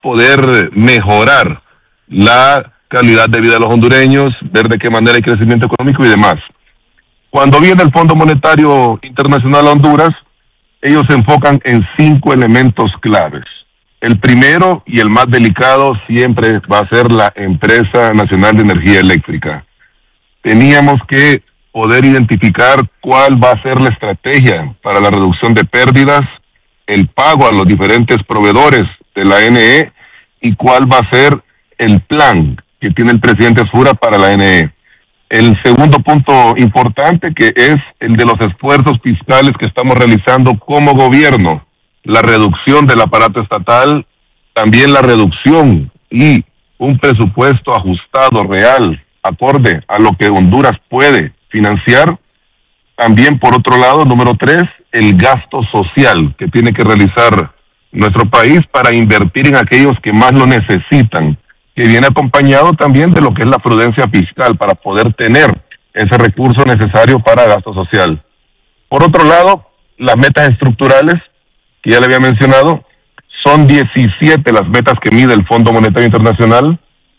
poder mejorar la calidad de vida de los hondureños, ver de qué manera hay crecimiento económico y demás. Cuando viene el Fondo Monetario Internacional a Honduras, ellos se enfocan en 5 elementos claves. El primero y el más delicado siempre va a ser la Empresa Nacional de Energía Eléctrica. Teníamos que poder identificar cuál va a ser la estrategia para la reducción de pérdidas, el pago a los diferentes proveedores de la NE y cuál va a ser el plan que tiene el presidente Fura para la NE. El segundo punto importante, que es el de los esfuerzos fiscales que estamos realizando como gobierno, la reducción del aparato estatal, también la reducción y un presupuesto ajustado, real, acorde a lo que Honduras puede financiar. También, por otro lado, número 3, el gasto social que tiene que realizar nuestro país para invertir en aquellos que más lo necesitan, que viene acompañado también de lo que es la prudencia fiscal para poder tener ese recurso necesario para gasto social. Por otro lado, las metas estructurales, que ya le había mencionado, son 17 las metas que mide el Fondo Monetario Internacional.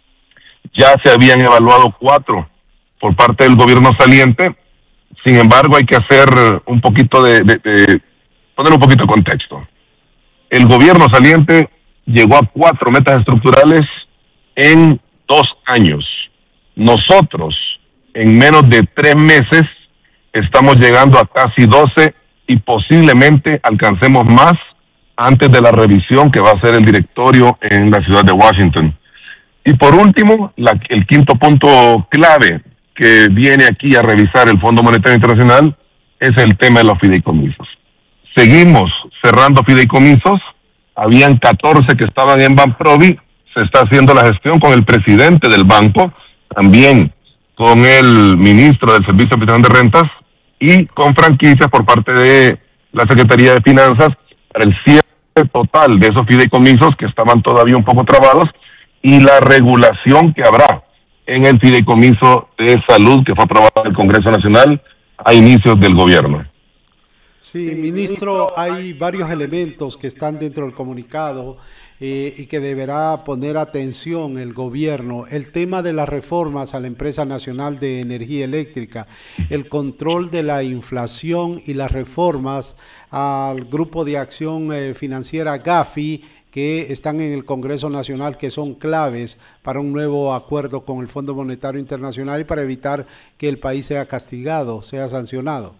Ya se habían evaluado 4 por parte del gobierno saliente. Sin embargo, hay que hacer un poquito poner un poquito de contexto. El gobierno saliente llegó a 4 metas estructurales en 2 años. Nosotros, en menos de 3 meses, estamos llegando a casi 12 y posiblemente alcancemos más antes de la revisión que va a hacer el directorio en la ciudad de Washington. Y por último, el quinto punto clave que viene aquí a revisar el Fondo Monetario Internacional es el tema de los fideicomisos. Seguimos cerrando fideicomisos, habían 14 que estaban en Banprovi, se está haciendo la gestión con el presidente del banco, también con el ministro del Servicio Fiscal de Rentas y con franquicias por parte de la Secretaría de Finanzas para el cierre total de esos fideicomisos que estaban todavía un poco trabados y la regulación que habrá en el fideicomiso de salud que fue aprobado en el Congreso Nacional a inicios del gobierno. Sí, ministro, hay varios elementos que están dentro del comunicado y que deberá poner atención el gobierno. El tema de las reformas a la Empresa Nacional de Energía Eléctrica, el control de la inflación y las reformas al Grupo de Acción Financiera GAFI que están en el Congreso Nacional, que son claves para un nuevo acuerdo con el Fondo Monetario Internacional y para evitar que el país sea castigado, sea sancionado.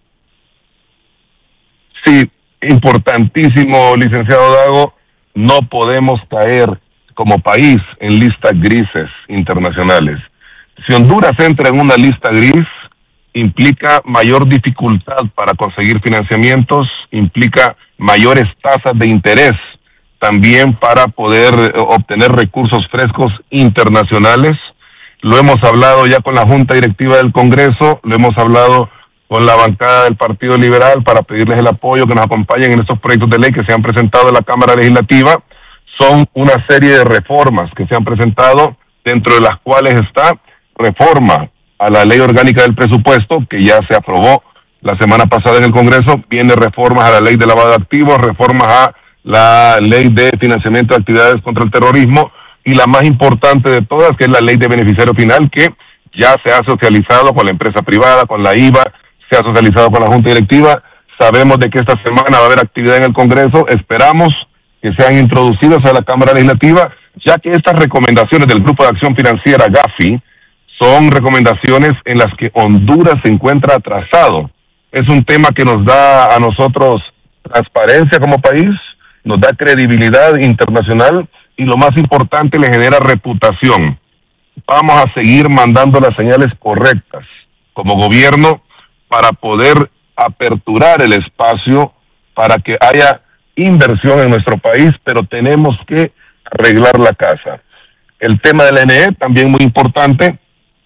Sí, importantísimo, licenciado Dago. No podemos caer como país en listas grises internacionales. Si Honduras entra en una lista gris, implica mayor dificultad para conseguir financiamientos, implica mayores tasas de interés también para poder obtener recursos frescos internacionales. Lo hemos hablado ya con la Junta Directiva del Congreso, lo hemos hablado con la bancada del Partido Liberal para pedirles el apoyo, que nos acompañen en estos proyectos de ley que se han presentado en la Cámara Legislativa. Son una serie de reformas que se han presentado, dentro de las cuales está reforma a la Ley Orgánica del Presupuesto, que ya se aprobó la semana pasada en el Congreso, viene reformas a la Ley de Lavado de Activos, reformas a la Ley de Financiamiento de Actividades contra el Terrorismo, y la más importante de todas, que es la Ley de Beneficiario Final, que ya se ha socializado con la empresa privada, con la IVA, se ha socializado con la Junta Directiva. Sabemos de que esta semana va a haber actividad en el Congreso, esperamos que sean introducidas a la Cámara Legislativa, ya que estas recomendaciones del Grupo de Acción Financiera GAFI son recomendaciones en las que Honduras se encuentra atrasado. Es un tema que nos da a nosotros transparencia como país, nos da credibilidad internacional y lo más importante, le genera reputación. Vamos a seguir mandando las señales correctas como gobierno para poder aperturar el espacio para que haya inversión en nuestro país, pero tenemos que arreglar la casa. El tema de la NE también muy importante.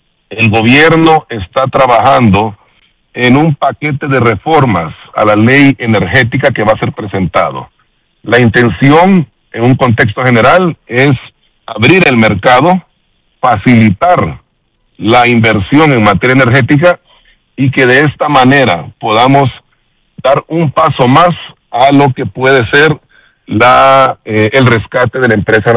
El gobierno está trabajando en un paquete de reformas a la ley energética que va a ser presentado. La intención, en un contexto general, es abrir el mercado, facilitar la inversión en materia energética y que de esta manera podamos dar un paso más a lo que puede ser el rescate de la empresa